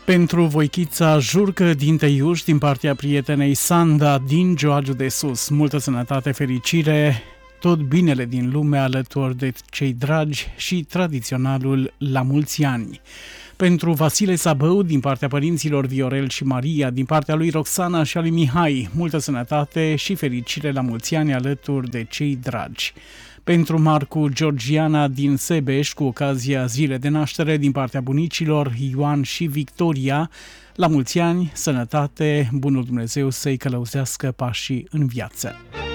Pentru Voichița Jurcă din Teiuș, din partea prietenei Sanda din Gioagiu de Sus. Multă sănătate, fericire, tot binele din lume alături de cei dragi și tradiționalul la mulți ani. Pentru Vasile Sabău, din partea părinților Viorel și Maria, din partea lui Roxana și a lui Mihai, multă sănătate și fericire la mulți ani alături de cei dragi. Pentru Marcu Georgiana din Sebeș, cu ocazia zilei de naștere, din partea bunicilor Ioan și Victoria, la mulți ani, sănătate, bunul Dumnezeu să-i călăuzească pașii în viață.